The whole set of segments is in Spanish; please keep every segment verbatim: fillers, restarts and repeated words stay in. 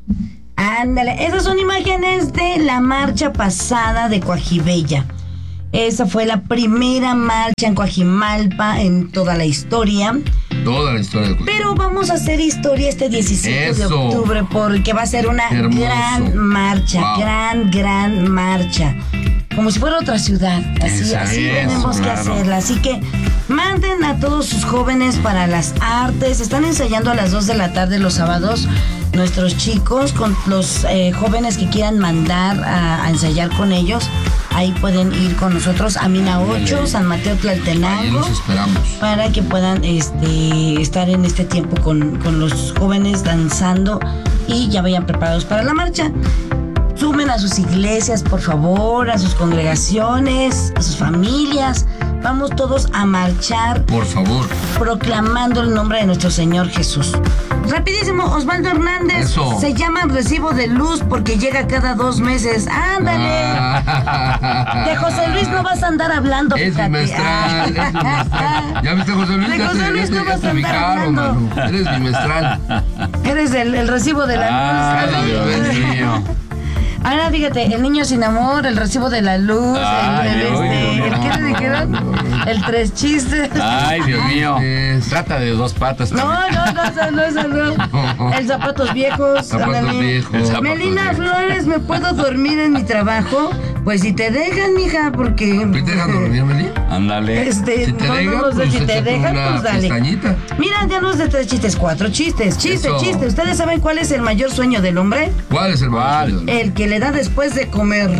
Ándale, esas son imágenes de la marcha pasada de Coajimalpa. Esa fue la primera marcha en Coajimalpa en toda la historia. Toda la historia de Coajimalpa. Pero vamos a hacer historia este diecisiete de octubre porque va a ser una Hermoso. gran marcha, wow. gran, gran marcha. Como si fuera otra ciudad. Así, así eso, tenemos claro. que hacerla. Así que manden a todos sus jóvenes para las artes. Están ensayando a las dos de la tarde los sábados nuestros chicos con los eh, jóvenes que quieran mandar a, a ensayar con ellos. Ahí pueden ir con nosotros a Mina ocho, San Mateo Tlaltenango. Ahí los esperamos. Para que puedan este, estar en este tiempo con, con los jóvenes danzando y ya vayan preparados para la marcha. Sumen a sus iglesias, por favor, a sus congregaciones, a sus familias. Vamos todos a marchar. Por favor. Proclamando el nombre de nuestro Señor Jesús. Rapidísimo, Osvaldo Hernández. Eso. Se llama recibo de luz porque llega cada dos meses. ¡Ándale! Ah. De José Luis no vas a andar hablando. Es bimestral, es bimestral. ¿Ya viste, José Luis? De José te, Luis te, no vas a andar ubicaron, hablando. Manu. Eres bimestral. Eres el, el recibo de la ah, luz. Dios mío. Ahora fíjate, el niño sin amor, el recibo de la luz, Ay, el, el, Dios, este, Dios, el no, ¿qué le dijeron? no, no, no. El tres chistes. Ay, Dios mío. Es... Trata de dos patas. No, también. no, no, eso no, eso no. El zapatos viejos. Zapatos ándale. viejos. El zapatos Melina viejos. Flores, ¿me puedo dormir en mi trabajo? Pues si te dejan, mija, porque... ¿Te dejan dormir, Meli? Ándale. Este, Si te no, dejan, no, no sé, pues si te échate dejan, una pues dale. pestañita. Mira, ya no es de tres chistes, cuatro chistes. Chiste, Eso. chiste. ¿Ustedes saben cuál es el mayor sueño del hombre? ¿Cuál es el ¿Cuál? mayor? El que le da después de comer.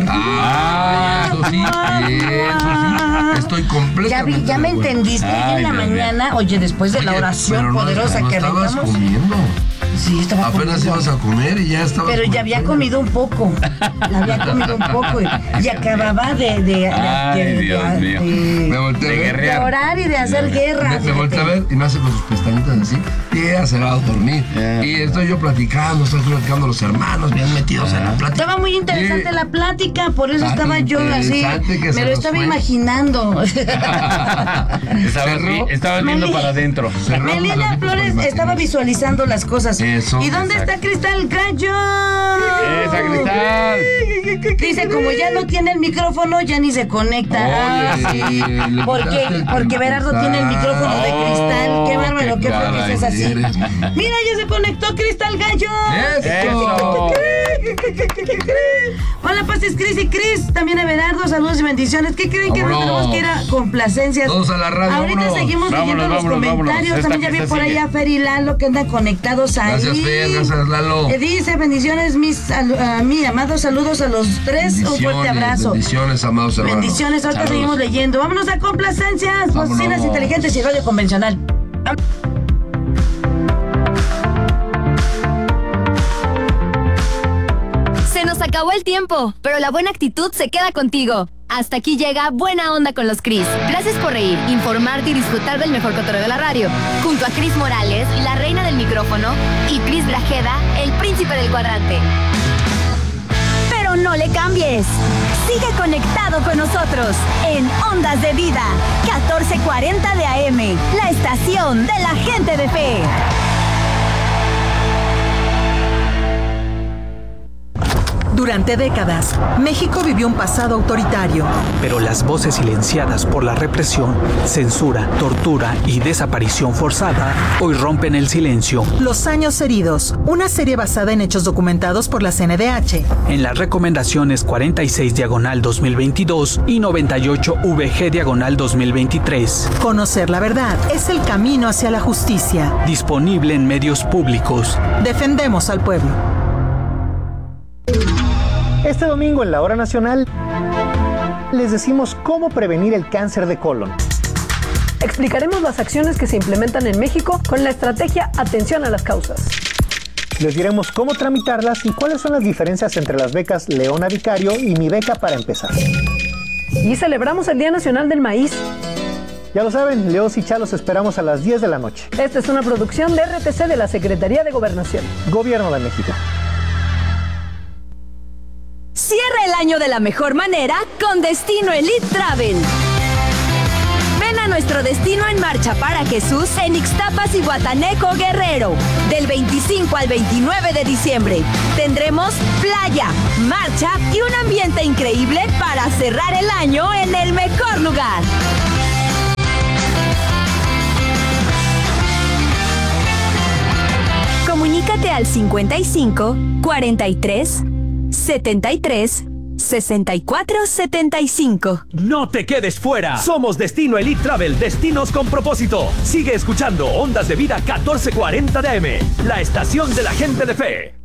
Ah, eso sí, eso sí. Estoy completamente. Ya, vi, ya de me acuerdo. entendiste. Ay, en la Dios mañana, oye, después de la Oye, oración pero no, poderosa no que estabas rezamos. comiendo. Sí, estaba Apenas comiendo. ibas a comer y ya estabas. Pero ya había comido un poco. Había comido un poco. Y, y acababa de. de, de, Ay, de, de- Dios de- mío. de- Me volteé a De ver. de guerrear. orar y de hacer guerra. Me, me fíjate. volteé a ver y me hace con sus pestañitas así. Y ella se va a dormir. Yeah. Y estoy yo platicando, estoy platicando los hermanos, bien metidos en la plática. Estaba muy interesante Y- la plática, por eso Tan estaba yo así. interesante que se Me lo nos estaba fue. imaginando. Estabas, vi- Cerró. estabas viendo Meli- para adentro. Cerramos los Melina ojos Flores para imaginar. estaba visualizando las cosas. Eso, ¿Y dónde exacto. está Cristal Gallo? ¡Esa Cristal! Dice, como ya no tiene el micrófono, ya ni se conecta. Oye, Ah, sí. le Porque, quitaste el porque Berardo cristal. tiene el micrófono de cristal. Qué Oh, bárbaro, qué qué feo que caray, seas así. eres. Mira, ya se conectó Cristal Gallo. ¡Eso! Hola, pases Cris y Cris. También a Berardo, saludos y bendiciones. ¿Qué creen que no Vámonos. tenemos que ir a complacencias? Todos a la radio, Ahorita vámonos. seguimos Vámonos, leyendo los vámonos, comentarios. vámonos. Esta También ya vi fiesta por sigue. allá a Fer y Lalo que andan conectados ahí. Gracias, Fer, gracias, Lalo. Eh, Dice, bendiciones, mis salu- a mí, amados saludos a los tres. Un fuerte Bendiciones, abrazo. Bendiciones, amados hermanos. Bendiciones, ahorita Saludos. seguimos leyendo. Vámonos a complacencias, Vámonos. bocinas inteligentes y radio convencional. Se nos acabó el tiempo, pero la buena actitud se queda contigo. Hasta aquí llega Buena Onda con los Cris. Gracias por reír, informarte y disfrutar del mejor cotorreo de la radio. Junto a Cris Morales, la reina del micrófono, y Cris Grajeda, el príncipe del cuadrante. Pero no le cambies. Sigue conectado con nosotros en Ondas de Vida, catorce cuarenta de A M, la estación de la gente de fe. Durante décadas, México vivió un pasado autoritario. Pero las voces silenciadas por la represión, censura, tortura y desaparición forzada hoy rompen el silencio. Los años heridos, una serie basada en hechos documentados por la C N D H. En las recomendaciones cuarenta y seis diagonal dos mil veintidós y noventa y ocho V G diagonal dos mil veintitrés. Conocer la verdad es el camino hacia la justicia. Disponible en medios públicos. Defendemos al pueblo. Este domingo en la Hora Nacional les decimos cómo prevenir el cáncer de colon. Explicaremos las acciones que se implementan en México con la estrategia Atención a las Causas. Les diremos cómo tramitarlas y cuáles son las diferencias entre las becas Leona Vicario y Mi Beca para Empezar. Y celebramos el Día Nacional del Maíz. Ya lo saben, Leos y Chalos esperamos a las diez de la noche. Esta es una producción de R T C de la Secretaría de Gobernación. Gobierno de México. Cierra el año de la mejor manera con Destino Elite Travel. Ven a nuestra nuestro destino en marcha para Jesús en Ixtapas y Guatanejo, Guerrero. Del veinticinco al veintinueve de diciembre tendremos playa, marcha y un ambiente increíble para cerrar el año en el mejor lugar. Comunícate al cincuenta y cinco, cuarenta y tres, setenta y tres, sesenta y cuatro setenta y cinco. No te quedes fuera. Somos Destino Elite Travel, destinos con propósito. Sigue escuchando Ondas de Vida catorce cuarenta de A M, la estación de la gente de fe.